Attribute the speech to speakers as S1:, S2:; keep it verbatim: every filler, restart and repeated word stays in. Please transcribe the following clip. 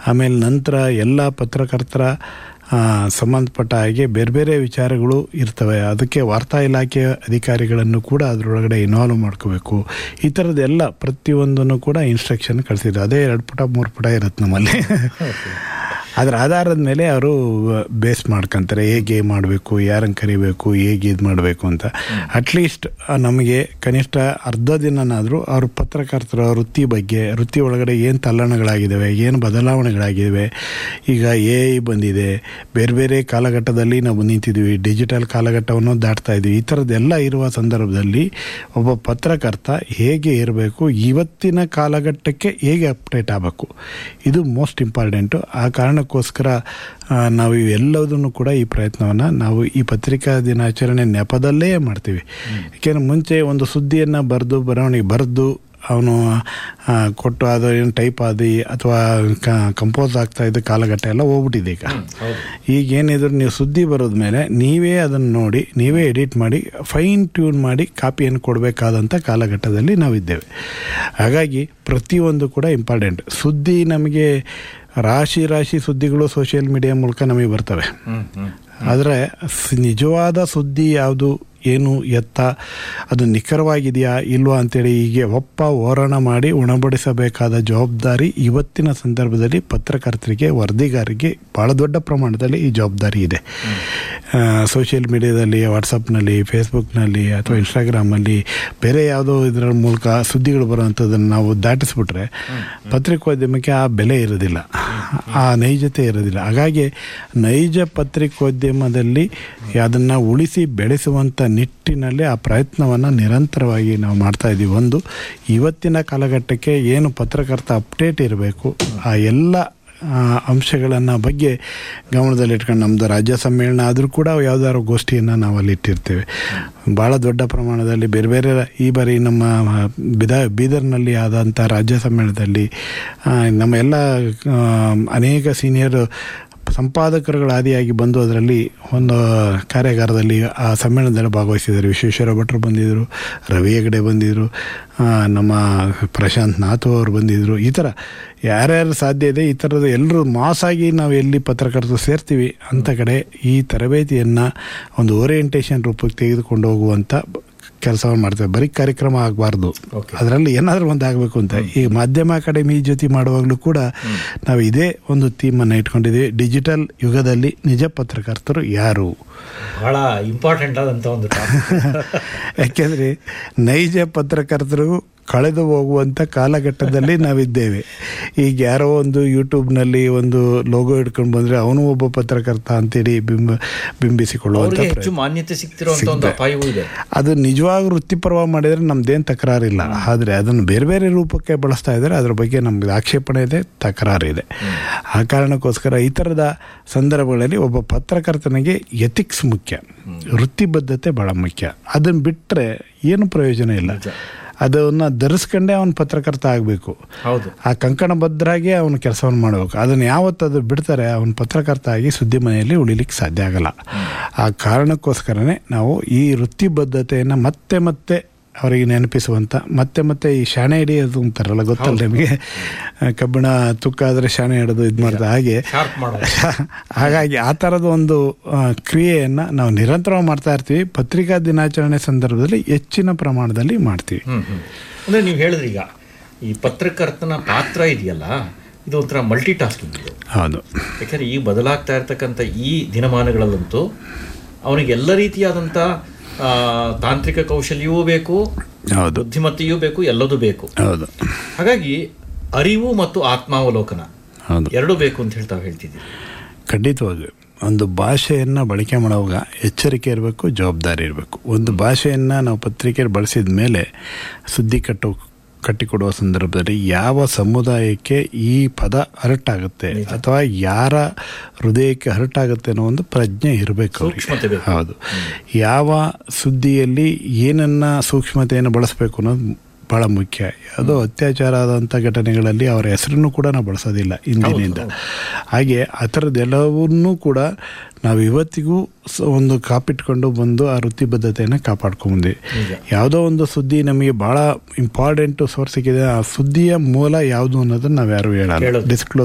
S1: ಆಮೇಲೆ ನಂತರ ಎಲ್ಲ ಪತ್ರಕರ್ತರ ಸಂಬಂಧಪಟ್ಟ ಹಾಗೆ ಬೇರೆ ಬೇರೆ ವಿಚಾರಗಳು ಇರ್ತವೆ. ಅದಕ್ಕೆ ವಾರ್ತಾ ಇಲಾಖೆಯ ಅಧಿಕಾರಿಗಳನ್ನು ಕೂಡ ಅದರೊಳಗಡೆ ಇನ್ವಾಲ್ವ್ ಮಾಡ್ಕೋಬೇಕು. ಈ ಥರದ್ದೆಲ್ಲ ಪ್ರತಿಯೊಂದನ್ನು ಕೂಡ ಇನ್ಸ್ಟ್ರಕ್ಷನ್ ಕಳಿಸಿದ್ರು. ಅದೇ ಎರಡು ಪುಟ ಮೂರು ಪುಟ ಇರುತ್ತೆ ನಮ್ಮಲ್ಲಿ. ಅದರ ಆಧಾರದ ಮೇಲೆ ಅವರು ಬೇಸ್ ಮಾಡ್ಕೊತಾರೆ, ಹೇಗೆ ಮಾಡಬೇಕು, ಯಾರನ್ನು ಕರಿಬೇಕು, ಹೇಗೆ ಇದು ಮಾಡಬೇಕು ಅಂತ. ಅಟ್ಲೀಸ್ಟ್ ನಮಗೆ ಕನಿಷ್ಠ ಅರ್ಧ ದಿನನಾದರೂ ಅವರು ಪತ್ರಕರ್ತರ ವೃತ್ತಿ ಬಗ್ಗೆ, ವೃತ್ತಿ ಒಳಗಡೆ ಏನು ತಲ್ಲಣಗಳಾಗಿದ್ದಾವೆ, ಏನು ಬದಲಾವಣೆಗಳಾಗಿವೆ, ಈಗ ಎ ಐ ಬಂದಿದೆ, ಬೇರೆ ಬೇರೆ ಕಾಲಘಟ್ಟದಲ್ಲಿ ನಾವು ನಿಂತಿದ್ದೀವಿ, ಡಿಜಿಟಲ್ ಕಾಲಘಟ್ಟವನ್ನು ದಾಟ್ತಾ ಇದ್ದೀವಿ. ಈ ಥರದ್ದೆಲ್ಲ ಇರುವ ಸಂದರ್ಭದಲ್ಲಿ ಒಬ್ಬ ಪತ್ರಕರ್ತ ಹೇಗೆ ಇರಬೇಕು, ಇವತ್ತಿನ ಕಾಲಘಟ್ಟಕ್ಕೆ ಹೇಗೆ ಅಪ್ಡೇಟ್ ಆಗಬೇಕು, ಇದು ಮೋಸ್ಟ್ ಇಂಪಾರ್ಟೆಂಟು. ಆ ಕಾರಣ ಗೋಸ್ಕರ ನಾವು ಎಲ್ಲದನ್ನು ಕೂಡ ಈ ಪ್ರಯತ್ನವನ್ನು ನಾವು ಈ ಪತ್ರಿಕಾ ದಿನಾಚರಣೆ ನೆಪದಲ್ಲೇ ಮಾಡ್ತೀವಿ. ಯಾಕೆಂದರೆ ಮುಂಚೆ ಒಂದು ಸುದ್ದಿಯನ್ನು ಬರೆದು ಬರವಣಿಗೆ ಬರೆದು ಅವನು ಕೊಟ್ಟು ಅದು ಏನು ಟೈಪ್ ಆದಿ ಅಥವಾ ಕಂಪೋಸ್ ಆಗ್ತಾ ಇದ್ದ ಕಾಲಘಟ್ಟ ಎಲ್ಲ ಹೋಗ್ಬಿಟ್ಟಿದೆ. ಈಗ ಈಗೇನಿದ್ರು ನೀವು ಸುದ್ದಿ ಬರೋದ ಮೇಲೆ ನೀವೇ ಅದನ್ನು ನೋಡಿ, ನೀವೇ ಎಡಿಟ್ ಮಾಡಿ, ಫೈನ್ ಟ್ಯೂನ್ ಮಾಡಿ ಕಾಪಿಯನ್ನು ಕೊಡಬೇಕಾದಂಥ ಕಾಲಘಟ್ಟದಲ್ಲಿ ನಾವಿದ್ದೇವೆ. ಹಾಗಾಗಿ ಪ್ರತಿಯೊಂದು ಕೂಡ ಇಂಪಾರ್ಟೆಂಟ್. ಸುದ್ದಿ ನಮಗೆ ರಾಶಿ ರಾಶಿ ಸುದ್ದಿಗಳು ಸೋಷಿಯಲ್ ಮೀಡಿಯಾ ಮೂಲಕ ನಮಗೆ ಬರ್ತವೆ. ಆದರೆ ನಿಜವಾದ ಸುದ್ದಿ ಯಾವುದು, ಏನು ಎತ್ತ, ಅದು ನಿಖರವಾಗಿದೆಯಾ ಇಲ್ವಾ ಅಂತೇಳಿ ಹೀಗೆ ಒಪ್ಪ ಓರಣ ಮಾಡಿ ಉಣಬಡಿಸಬೇಕಾದ ಜವಾಬ್ದಾರಿ ಇವತ್ತಿನ ಸಂದರ್ಭದಲ್ಲಿ ಪತ್ರಕರ್ತರಿಗೆ, ವರದಿಗಾರರಿಗೆ ಭಾಳ ದೊಡ್ಡ ಪ್ರಮಾಣದಲ್ಲಿ ಈ ಜವಾಬ್ದಾರಿ ಇದೆ. ಸೋಷಿಯಲ್ ಮೀಡಿಯಾದಲ್ಲಿ, ವಾಟ್ಸಪ್ನಲ್ಲಿ, ಫೇಸ್ಬುಕ್ನಲ್ಲಿ ಅಥವಾ ಇನ್ಸ್ಟಾಗ್ರಾಮಲ್ಲಿ ಬೇರೆ ಯಾವುದೋ ಇದರ ಮೂಲಕ ಸುದ್ದಿಗಳು ಬರುವಂಥದ್ದನ್ನು ನಾವು ದಾಟಿಸ್ಬಿಟ್ರೆ ಪತ್ರಿಕೋದ್ಯಮಕ್ಕೆ ಆ ಬೆಲೆ ಇರೋದಿಲ್ಲ, ಆ ನೈಜತೆ ಇರೋದಿಲ್ಲ. ಹಾಗಾಗಿ ನೈಜ ಪತ್ರಿಕೋದ್ಯಮದಲ್ಲಿ ಅದನ್ನು ಉಳಿಸಿ ಬೆಳೆಸುವಂಥ ನಿಟ್ಟಿನಲ್ಲಿ ಆ ಪ್ರಯತ್ನವನ್ನು ನಿರಂತರವಾಗಿ ನಾವು ಮಾಡ್ತಾ ಇದ್ದೀವಿ. ಒಂದು, ಇವತ್ತಿನ ಕಾಲಘಟ್ಟಕ್ಕೆ ಏನು ಪತ್ರಕರ್ತ ಅಪ್ಡೇಟ್ ಇರಬೇಕು ಆ ಎಲ್ಲ ಅಂಶಗಳನ್ನು ಬಗ್ಗೆ ಗಮನದಲ್ಲಿಟ್ಕೊಂಡು, ನಮ್ಮದು ರಾಜ್ಯ ಸಮ್ಮೇಳನ ಆದರೂ ಕೂಡ ಯಾವುದಾದ್ರು ಗೋಷ್ಠಿಯನ್ನು ನಾವು ಅಲ್ಲಿ ಇಟ್ಟಿರ್ತೇವೆ. ಭಾಳ ದೊಡ್ಡ ಪ್ರಮಾಣದಲ್ಲಿ ಬೇರೆ ಬೇರೆ, ಈ ಬಾರಿ ನಮ್ಮ ಬಿದಾ ಬೀದರ್ನಲ್ಲಿ ಆದಂಥ ರಾಜ್ಯ ಸಮ್ಮೇಳನದಲ್ಲಿ ನಮ್ಮ ಎಲ್ಲ ಅನೇಕ ಸೀನಿಯರ್ ಸಂಪಾದಕರುಗಳ ಆದಿಯಾಗಿ ಬಂದು ಅದರಲ್ಲಿ ಒಂದು ಕಾರ್ಯಾಗಾರದಲ್ಲಿ ಆ ಸಮ್ಮೇಳನದಲ್ಲಿ ಭಾಗವಹಿಸಿದರು. ವಿಶ್ವೇಶ್ವರ ಭಟ್ರು ಬಂದಿದ್ದರು, ರವಿ ಹೆಗಡೆ ಬಂದಿದ್ದರು, ನಮ್ಮ ಪ್ರಶಾಂತ್ ನಾಥ್ ಅವರು ಬಂದಿದ್ದರು. ಈ ಥರ ಯಾರ್ಯಾರು ಸಾಧ್ಯ ಇದೆ ಈ ಥರದ ಎಲ್ಲರೂ ಮಾಸಾಗಿ ನಾವು ಎಲ್ಲಿ ಪತ್ರಕರ್ತರು ಸೇರ್ತೀವಿ ಅಂಥ ಕಡೆ ಈ ತರಬೇತಿಯನ್ನು ಒಂದು ಓರಿಯೆಂಟೇಷನ್ ರೂಪಕ್ಕೆ ತೆಗೆದುಕೊಂಡು ಹೋಗುವಂಥ ಕೆಲಸವನ್ನು ಮಾಡ್ತೇವೆ. ಬರೀ ಕಾರ್ಯಕ್ರಮ ಆಗಬಾರ್ದು, ಅದರಲ್ಲಿ ಏನಾದರೂ ಒಂದು ಆಗಬೇಕು ಅಂತ. ಈ ಮಾಧ್ಯಮ ಅಕಾಡೆಮಿ ಜೊತೆ ಮಾಡುವಾಗಲೂ ಕೂಡ ನಾವು ಇದೇ ಒಂದು ಥೀಮನ್ನು ಇಟ್ಕೊಂಡಿದ್ದೀವಿ. ಡಿಜಿಟಲ್ ಯುಗದಲ್ಲಿ ನಿಜ ಪತ್ರಕರ್ತರು ಯಾರು,
S2: ಬಹಳ ಇಂಪಾರ್ಟೆಂಟ್ ಆದಂಥ ಒಂದು
S1: ಯಾಕೆಂದರೆ ನೈಜ ಪತ್ರಕರ್ತರು ಕಳೆದು ಹೋಗುವಂಥ ಕಾಲಘಟ್ಟದಲ್ಲಿ ನಾವಿದ್ದೇವೆ. ಈಗ ಯಾರೋ ಒಂದು ಯೂಟ್ಯೂಬ್ನಲ್ಲಿ ಒಂದು ಲೋಗೋ ಹಿಡ್ಕೊಂಡು ಬಂದರೆ ಅವನು ಒಬ್ಬ ಪತ್ರಕರ್ತ ಅಂತೇಳಿ ಬಿಂಬ ಬಿಂಬಿಸಿಕೊಳ್ಳುವಂಥ
S2: ಮಾನ್ಯತೆ ಸಿಗ್ತಿರುವಂಥ
S1: ಅದು ನಿಜವಾಗ ವೃತ್ತಿಪರವಾಗಿ ಮಾಡಿದರೆ ನಮ್ದೇನು ತಕರಾರಿಲ್ಲ. ಆದರೆ ಅದನ್ನು ಬೇರೆ ಬೇರೆ ರೂಪಕ್ಕೆ ಬಳಸ್ತಾ ಇದ್ದಾರೆ, ಅದ್ರ ಬಗ್ಗೆ ನಮ್ಗೆ ಆಕ್ಷೇಪಣೆ ಇದೆ, ತಕರಾರಿದೆ. ಆ ಕಾರಣಕ್ಕೋಸ್ಕರ ಈ ಥರದ ಸಂದರ್ಭಗಳಲ್ಲಿ ಒಬ್ಬ ಪತ್ರಕರ್ತನಿಗೆ ಎಥಿಕ್ಸ್ ಮುಖ್ಯ, ವೃತ್ತಿಬದ್ಧತೆ ಭಾಳ ಮುಖ್ಯ. ಅದನ್ನು ಬಿಟ್ಟರೆ ಏನು ಪ್ರಯೋಜನ ಇಲ್ಲ. ಅದನ್ನು ಧರಿಸ್ಕೊಂಡೇ ಅವನು ಪತ್ರಕರ್ತ ಆಗಬೇಕು. ಆ ಕಂಕಣಬದ್ಧರಾಗಿ ಅವನು ಕೆಲಸವನ್ನು ಮಾಡಬೇಕು. ಅದನ್ನು ಯಾವತ್ತು ಅದು ಬಿಡ್ತಾರೆ ಅವನು ಪತ್ರಕರ್ತ ಆಗಿ ಸುದ್ದಿ ಮನೆಯಲ್ಲಿ ಉಳಿಲಿಕ್ಕೆ ಸಾಧ್ಯ ಆಗಲ್ಲ. ಆ ಕಾರಣಕ್ಕೋಸ್ಕರನೇ ನಾವು ಈ ವೃತ್ತಿಬದ್ಧತೆಯನ್ನು ಮತ್ತೆ ಮತ್ತೆ ಅವರಿಗೆ ನೆನಪಿಸುವಂಥ, ಮತ್ತೆ ಮತ್ತೆ ಈ ಶಾಣೆ ಹಿಡಿಯೋದು ಅಂತಾರಲ್ಲ, ಗೊತ್ತಲ್ಲ ನಿಮಗೆ, ಕಬ್ಬಿಣ ತುಕ್ಕ ಆದರೆ ಶಾಣೆ ಹಿಡಿದು ಇದು ಮಾಡ್ತಾ ಹಾಗೆ. ಹಾಗಾಗಿ ಆ ಥರದ ಒಂದು ಕ್ರಿಯೆಯನ್ನು ನಾವು ನಿರಂತರವಾಗಿ ಮಾಡ್ತಾ ಇರ್ತೀವಿ. ಪತ್ರಿಕಾ ದಿನಾಚರಣೆ ಸಂದರ್ಭದಲ್ಲಿ ಹೆಚ್ಚಿನ ಪ್ರಮಾಣದಲ್ಲಿ ಮಾಡ್ತೀವಿ.
S2: ಅಂದರೆ ನೀವು ಹೇಳಿದ್ರಿ ಈಗ ಈ ಪತ್ರಕರ್ತನ ಪಾತ್ರ ಇದೆಯಲ್ಲ, ಇದು ಒಂಥರ ಮಲ್ಟಿ ಟಾಸ್ಕಿಂಗ್ ಇದು.
S1: ಹೌದು.
S2: ಯಾಕಂದರೆ ಈ ಬದಲಾಗ್ತಾ ಇರ್ತಕ್ಕಂಥ ಈ ದಿನಮಾನಗಳಲ್ಲಂತೂ ಅವನಿಗೆ ಎಲ್ಲ ರೀತಿಯಾದಂಥ ತಾಂತ್ರಿಕ ಕೌಶಲ್ಯವೂ ಬೇಕು, ಬುದ್ಧಿಮತ್ತೆಯೂ ಬೇಕು, ಎಲ್ಲದೂ ಬೇಕು. ಹಾಗಾಗಿ ಅರಿವು ಮತ್ತು ಆತ್ಮಾವಲೋಕನ ಎರಡೂ ಬೇಕು ಅಂತ ಹೇಳ್ತಾ ಹೇಳ್ತಿದ್ದೀವಿ.
S1: ಖಂಡಿತವಾಗಿ ಒಂದು ಭಾಷೆಯನ್ನು ಬಳಕೆ ಮಾಡುವಾಗ ಎಚ್ಚರಿಕೆ ಇರಬೇಕು, ಜವಾಬ್ದಾರಿ ಇರಬೇಕು. ಒಂದು ಭಾಷೆಯನ್ನು ನಾವು ಪತ್ರಿಕೆಯಲ್ಲಿ ಬಳಸಿದ ಮೇಲೆ ಸುದ್ದಿ ಕಟ್ಟೋ ಕಟ್ಟಿಕೊಡುವ ಸಂದರ್ಭದಲ್ಲಿ ಯಾವ ಸಮುದಾಯಕ್ಕೆ ಈ ಪದ ಹರಟಾಗುತ್ತೆ ಅಥವಾ ಯಾರ ಹೃದಯಕ್ಕೆ ಹರಟಾಗುತ್ತೆ ಅನ್ನೋ ಒಂದು ಪ್ರಜ್ಞೆ ಇರಬೇಕು. ಹೌದು. ಯಾವ ಸುದ್ದಿಯಲ್ಲಿ ಏನನ್ನ ಸೂಕ್ಷ್ಮತೆಯನ್ನು ಬಳಸಬೇಕು ಅನ್ನೋದು ಭಾಳ ಮುಖ್ಯ. ಅದು ಅತ್ಯಾಚಾರ ಆದಂಥ ಘಟನೆಗಳಲ್ಲಿ ಅವರ ಹೆಸರನ್ನು ಕೂಡ ನಾವು ಬಳಸೋದಿಲ್ಲ ಇಂದಿನಿಂದ. ಹಾಗೆ ಆ ಥರದ್ದೆಲ್ಲವನ್ನೂ ಕೂಡ ನಾವು ಇವತ್ತಿಗೂ ಒಂದು ಕಾಪಿಟ್ಕೊಂಡು ಬಂದು ಆ ವೃತ್ತಿಬದ್ಧತೆಯನ್ನು ಕಾಪಾಡ್ಕೊಂಡ್ಬಂದ್ವಿ. ಯಾವುದೋ ಒಂದು ಸುದ್ದಿ ನಮಗೆ ಭಾಳ ಇಂಪಾರ್ಟೆಂಟು ಸೋರ್ಸ್ ಸಿಕ್ಕಿದೆ, ಆ ಸುದ್ದಿಯ ಮೂಲ ಯಾವುದು ಅನ್ನೋದನ್ನು ನಾವು ಯಾರು ಹೇಳಲ್ಲ, ಡಿಸ್ಕ್ಲೋಸ್